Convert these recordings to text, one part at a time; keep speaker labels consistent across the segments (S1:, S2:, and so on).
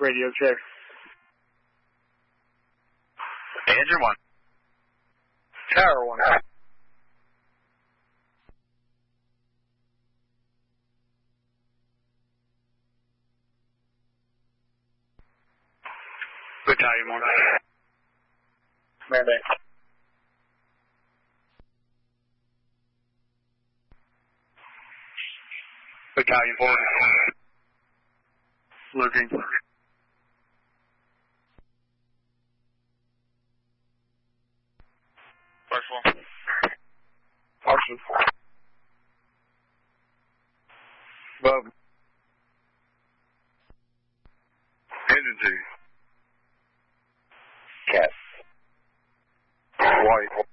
S1: radio check.
S2: Engine 1.
S1: Tower 1.
S2: Battalion 1.
S1: Man down.
S2: Battalion 4. Looking.
S3: First one.
S1: Austin. Bub.
S2: Engine 2.
S1: Cat. White.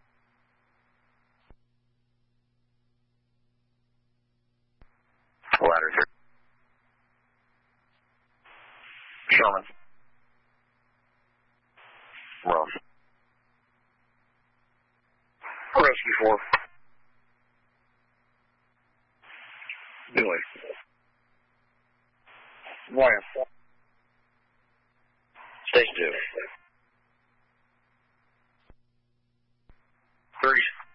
S2: Ladder 3.
S1: Sherman.
S2: Ross.
S1: Rescue 4.
S2: Billy.
S1: William.
S2: Station 2.
S1: 3.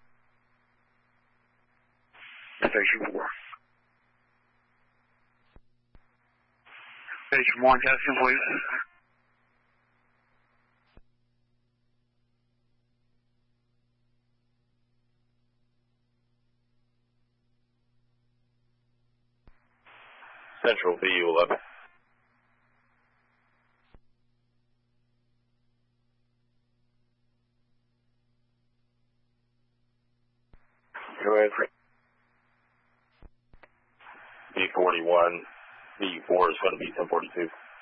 S2: Station 4. Station 1, test complete.
S4: Central VU11.
S1: Go ahead.
S4: V41. VU4 is going to be 1042.